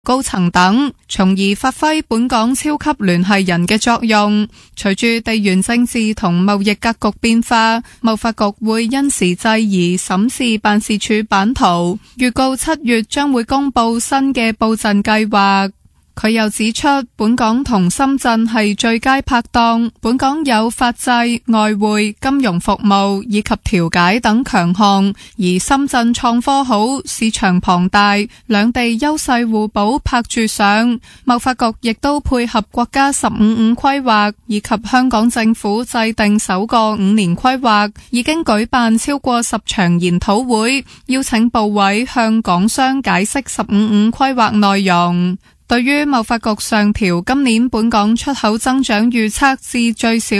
高層等，從而發揮本港超級聯繫人嘅作用。隨住地緣政治同貿易格局變化，貿發局會因時制宜審視辦事處版圖，預告7月將會公布新嘅布陣計劃。佢又指出，本港同深圳係最佳拍檔，本港有法制、外匯、金融服務以及調解等強項，而深圳創科好，市場龐大，兩地優勢互補拍住上。貿發局亦都配合國家15-5規劃以及香港政府制定首個5年規劃，已經舉辦超過10場研討會，邀請部委向港商解釋15-5規劃內容。對於貿發局上調今年本港出口增長預測至最少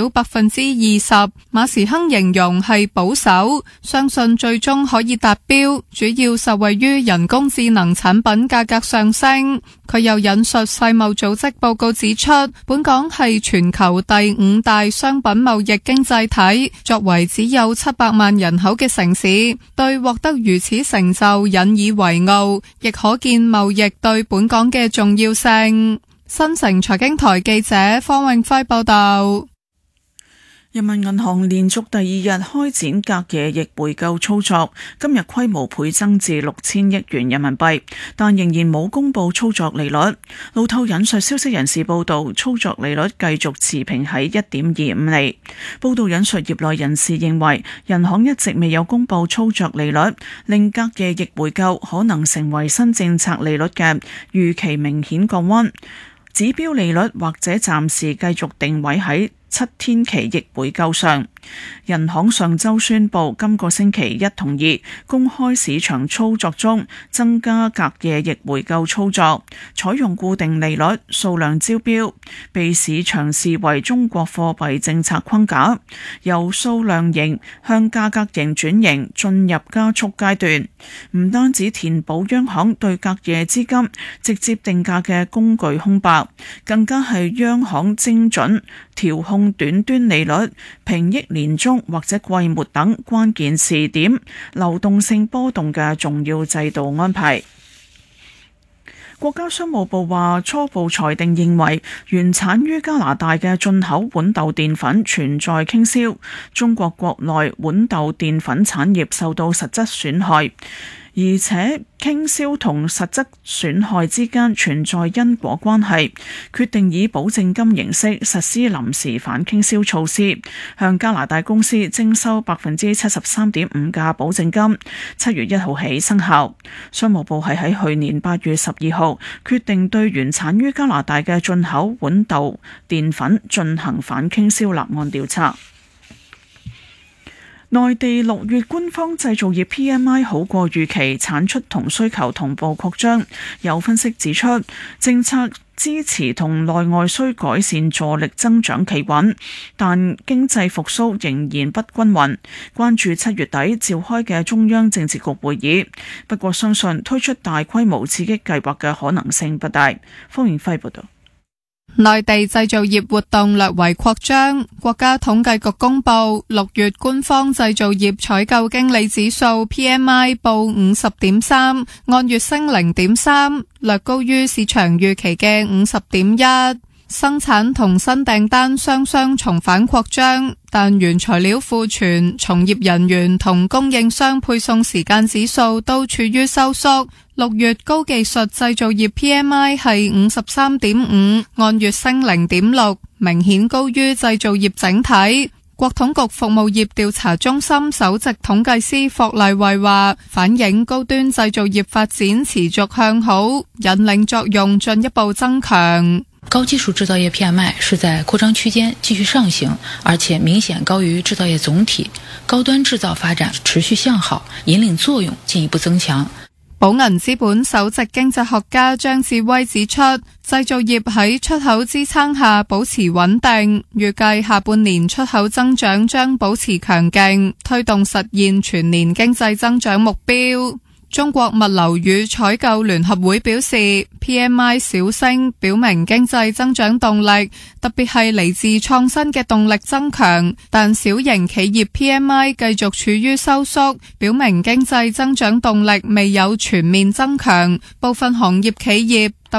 20%，馬時亨形容係保守，相信最終可以達標，主要受惠於人工智能產品價格上升。佢又引述世貿組織報告指出，本港係全球第5大商品貿易經濟體，作為只有700萬人口嘅城市，對獲得如此成就引以為傲，亦可見貿易對本港嘅重要性。新城財經台記者方永輝報道。 人民銀行連續第2日開展隔夜逆回購操作，今日規模倍增至6000億元人民幣，但仍然冇公布操作利率。路透引述消息人士報道，操作利率繼續持平喺 1.25 厘。報道引述業內人士認為，人行一直未有公布操作利率，令隔夜逆回購可能成為新政策利率嘅預期明顯降溫，指標利率或者暫時繼續定位喺7天期逆回購上。人行上周宣布，今個星期1同2公開市場操作中增加隔夜逆回購操作，採用固定利率，數量招標，被市場視為中國貨幣政策框架，由數量型向價格型轉型，進入加速階段。唔單止填補央行對隔夜資金直接定價嘅工具空白，更加係央行精準調控短端利率、平抑年中或者季末等關鍵時點流動性波動嘅重要制度安排。國家商務部話，初步裁定認為原產於加拿大嘅進口豌豆澱粉存在傾銷，中國國內豌豆澱粉產業受到實質損害，而且傾銷同實質損害之間存在因果關係，決定以保證金形式實施臨時反傾銷措施，向加拿大公司徵收 73.5% 嘅保證金，7月1號起生效。商務部係喺去年8月12號決定對原產於加拿大嘅進口豌豆澱粉進行反傾銷立案調查。內地6月官方製造業 PMI 好過預期，產出同需求同步擴張。有分析指出，政策支持同內外需改善助力增長企穩，但經濟復甦仍然不均勻。關注7月底召開嘅中央政治局會議，不過相信推出大規模刺激計劃嘅可能性不大。方永輝報道。 內地製造業活動略為擴張，國家統計局公布6月官方製造業採購經理指數 PMI 報 50.3， 按月升 0.3， 略高於市場預期嘅 50.1。生產同新訂單雙雙重返擴張，但原材料庫存、從業人員同供應商配送時間指數都處於收縮。6月高技術製造業 PMI 係 53.5， 按月升 0.6， 明顯高於製造業整體。國統局服務業調查中心首席統計師霍麗慧話，反映高端製造業發展持續向好，引領作用進一步增強。 高技術製造業 PMI 是在擴張區間繼續上行，而且明顯高於製造業總體，高端製造發展持續向好，引領作用進一步增強。 寶銀資本首席經濟學家張志威指出，製造業喺出口支撐下保持穩定，預計下半年出口增長將保持強勁，推動實現全年經濟增長目標。中國物流與採購聯合會表示 PMI 小升表明經濟增長動力，特別係嚟自創新嘅動力增強，但小型企業 PMI 繼續處於收縮，表明經濟增長動力未有全面增強，部分行業企業